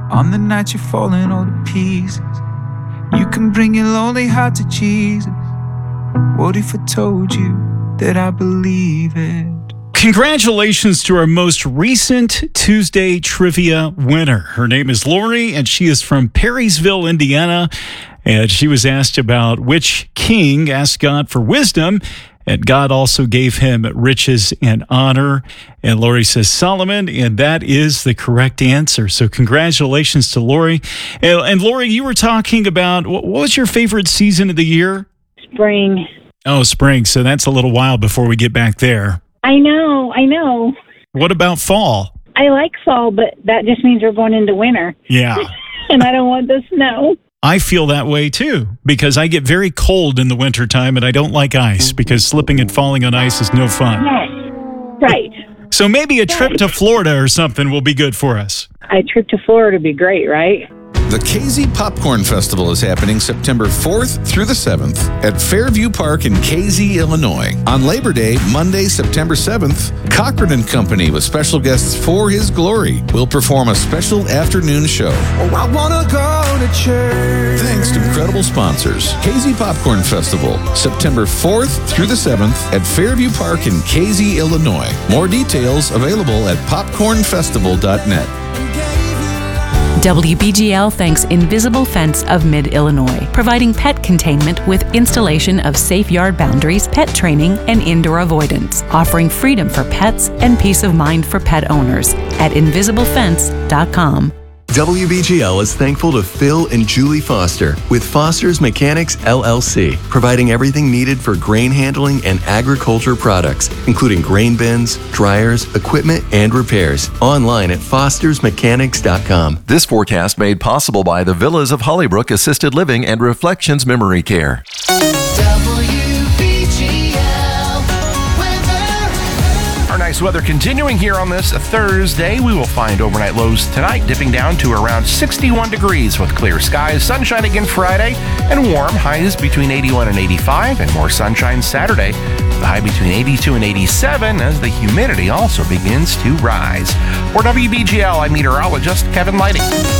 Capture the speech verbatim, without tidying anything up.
On the night you're falling all to pieces, you can bring your lonely heart to Jesus. What if I told you that I believe it? Congratulations to our most recent Tuesday trivia winner. Her name is Lori, and she is from Perrysville, Indiana. And she was asked about which king asked God for wisdom, and God also gave him riches and honor. And Lori says Solomon, and that is the correct answer. So congratulations to Lori. And, and Lori, you were talking about, what was your favorite season of the year? Spring. Oh, spring. So that's a little while before we get back there. I know, I know. What about fall? I like fall, but that just means we're going into winter. Yeah. And I don't want the snow. I feel that way too, because I get very cold in the wintertime and I don't like ice because slipping and falling on ice is no fun. Yes, right. So maybe a trip to Florida or something will be good for us. A trip to Florida would be great, right? The K Z Popcorn Festival is happening September fourth through the seventh at Fairview Park in K Z, Illinois. On Labor Day, Monday, September seventh, Cochran and Company with special guests For His Glory will perform a special afternoon show. Oh, I wanna go to church. Thanks to incredible sponsors. K Z Popcorn Festival, September fourth through the seventh at Fairview Park in K Z, Illinois. More details available at popcorn festival dot net. W B G L thanks Invisible Fence of Mid-Illinois, providing pet containment with installation of safe yard boundaries, pet training, and indoor avoidance, offering freedom for pets and peace of mind for pet owners at invisible fence dot com. W B G L is thankful to Phil and Julie Foster with Foster's Mechanics L L C, providing everything needed for grain handling and agriculture products, including grain bins, dryers, equipment, and repairs. Online at fosters mechanics dot com. This forecast made possible by the Villas of Hollybrook Assisted Living and Reflections Memory Care. Nice weather continuing here on this Thursday. We will find overnight lows tonight dipping down to around sixty-one degrees with clear skies, sunshine again Friday, and warm highs between eighty-one and eighty-five, and more sunshine Saturday, the high between eighty-two and eighty-seven as the humidity also begins to rise. For W B G L, I'm meteorologist Kevin Lighting.